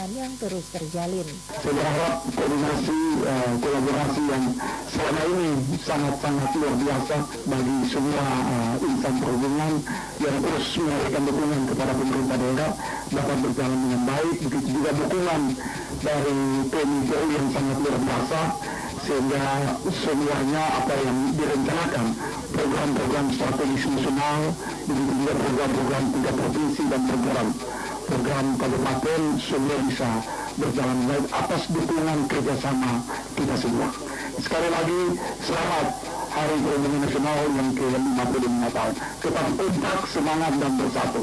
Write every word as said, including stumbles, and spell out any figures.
yang terus terjalin. Saya berharap koordinasi, uh, kolaborasi yang selama ini sangat-sangat luar biasa bagi semua uh, insan perhubungan yang terus memberikan dukungan kepada pemerintah daerah dapat berjalan dengan baik. Begitu juga dukungan dari P M I P O yang sangat luar biasa, sehingga semuanya apa yang direncanakan, program-program strategis nasional, begitu juga program-program tingkat provinsi dan program program kabupaten semua bisa berjalan baik atas dukungan kerjasama kita semua. Sekali lagi selamat Hari Perhubungan Nasional yang ke lima puluh lima tahun. Tetap kompak, semangat dan bersatu.